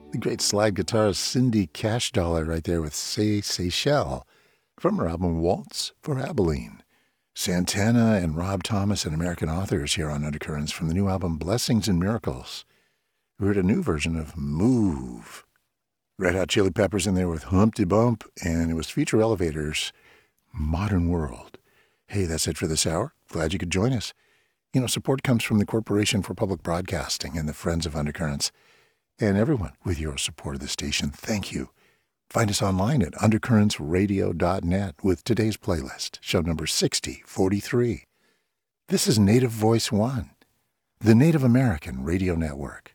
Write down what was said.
The great slide guitarist Cindy Cash Dollar right there with Say Seychelles from her album Waltz for Abilene. Santana and Rob Thomas and American authors here on Undercurrents from the new album Blessings and Miracles. We heard a new version of Move. Red Hot Chili Peppers in there with Humpty Bump, and it was Future Elevators, Modern World. Hey, that's it for this hour. Glad you could join us. You know, support comes from the Corporation for Public Broadcasting and the Friends of Undercurrents. And everyone, with your support of the station, thank you. Find us online at undercurrentsradio.net with today's playlist, show number 6043. This is Native Voice One, the Native American Radio Network.